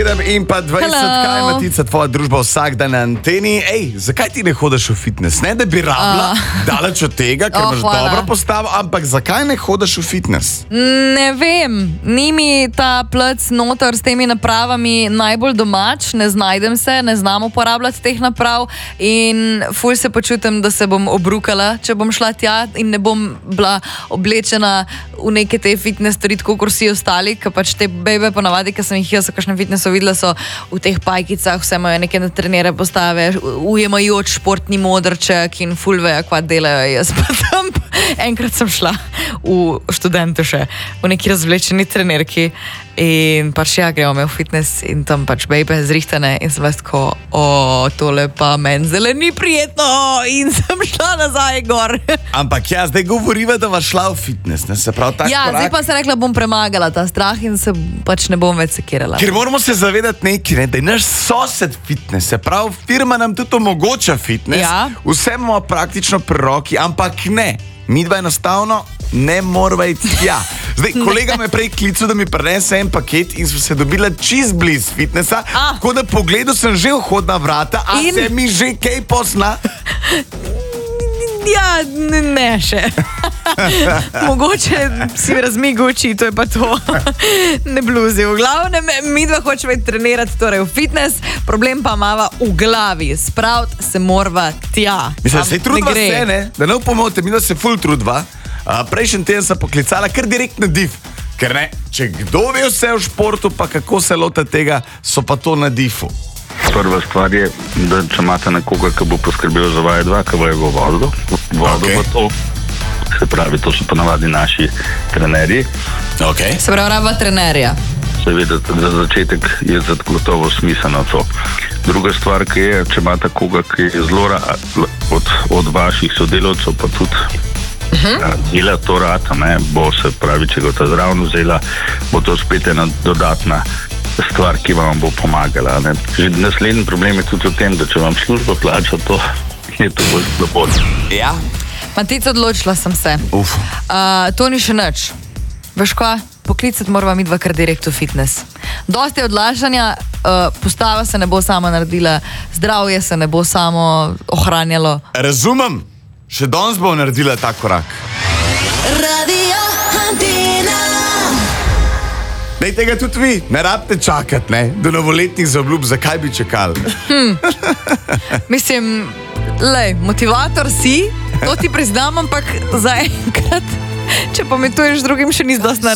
7 in pa 20, Hello. kaj je Matica, tvoja družba vsak dan na anteni. Ej, zakaj ti ne hodiš v fitness? Ne, da bi rabila, daleč od tega, ker imaš hvala. dobro postavo, ampak zakaj ne hodiš v fitness? Ne vem, ni mi ta plec noter s temi napravami najbolj domač, ne znajdem se, ne znam uporabljati teh naprav in ful se počutim, da se bom obrukala, če bom šla tja in ne bom bila oblečena v neke te fitness storitve, kot vsi ostali, ker pač te bebe ponavadi, ki sem jih jaz v kakšnem fitnessu videla, so v teh pajkicah, vse imajo neke natrenere postave, ujemajoč športni modrček in ful vejo, kva delajo. Jaz pa tam enkrat sem šla v študentu še, v neki razvlečeni trenerki in pač ja, gremo me v fitness in tam pač bejbe zrihtane in sem vas tako, tole pa meni zelo ni prijetno in sem šla nazaj gor. Ampak ja, zdaj govoriva, da vas šla v fitness, ne, se pravi tak Ja, korak. zdaj pa se rekla, bom premagala ta strah in se pač ne bom več sekirala. Ker moramo se zavedati nekaj, ne, da je naš sosed fitness, se pravi, firma nam tudi omogoča fitness, Ja. vse imamo praktično pri roki, ampak ne, mi dva enostavno ne moramo iti tja. Zdaj, kolega me je prej klical, da mi prinese en paket in smo se dobila čist blizu fitnessa, tako da pogledal sem že vhodna vrata, a In? se mi že kaj posna. Ja, ne še. Mogoče si razmig oči, to je pa to. Ne bluzi. V glavnem, mi dva hočemo iti trenirati torej v fitness, problem pa imava v glavi. Spraviti se morava tja. Mislim, Tam se trudva ne gre. se, ne? Da ne pomote, mi da se ful trudva. Prejšnji teden sem poklicala kar direkt na div. Ker ne, če kdo ve vse o športu, pa kako se lota tega, so pa to na difu. Prva stvar je, da če imate nekoga, ki bo poskrbel za vaje dva, ki bo je vodo Okej. v to. Se pravi, to so ponavadi naši trenerji. Okay. Se pravi, raba trenerja. Seveda, za začetek je zagotovo smiselno to. Druga stvar, ki je, če imate koga, ki je zelo od vaših sodelavcev, pa tudi dela to rata, ne, bo se pravi, če ga ta zraven vzela, bo to spet ena dodatna stvar, ki vam bo pomagala. Ne. Že naslednji problem je tudi v tem, da če vam služba plača, to je to bolj slabo. Ja. Matica, odločila sem se. Uf. To ni še nič. Veš kaj? Poklicati morava mi dva kar direkt v fitness. Dosti je odlašanja, postava se ne bo sama naredila, zdravje se ne bo samo ohranjalo. Razumem, še danes bo naredila ta korak. Radio Antena. Dej tega tudi vi, ne rabite čakati, ne? Do novoletnih zaobljub, zakaj bi čakali? Mislim, lej, motivator si, to ti priznam, ampak zaenkrat, če pametuješ drugim, še nisi dosti naredil.